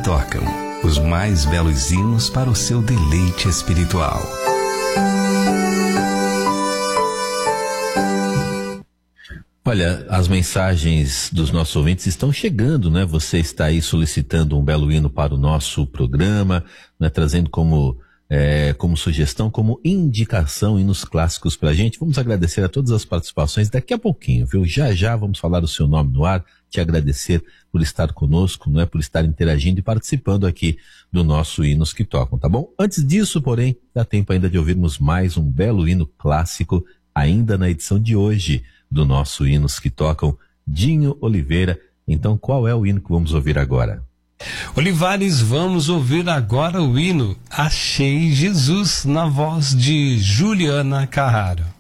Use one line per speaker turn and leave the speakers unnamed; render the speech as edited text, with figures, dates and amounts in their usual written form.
tocam. Os mais belos hinos para o seu deleite espiritual.
Olha, as mensagens dos nossos ouvintes estão chegando, né? Você está aí solicitando um belo hino para o nosso programa, né? Trazendo como sugestão, como indicação, hinos clássicos pra gente. Vamos agradecer a todas as participações daqui a pouquinho, viu? Já vamos falar o seu nome no ar, te agradecer por estar conosco, não é? Por estar interagindo e participando aqui do nosso Hinos que Tocam, tá bom? Antes disso, porém, dá tempo ainda de ouvirmos mais um belo hino clássico, ainda na edição de hoje do nosso Hinos que Tocam, Dinho Oliveira. Então, qual é o hino que vamos ouvir agora?
Olivares, vamos ouvir agora o hino Achei Jesus, na voz de Juliana Carraro.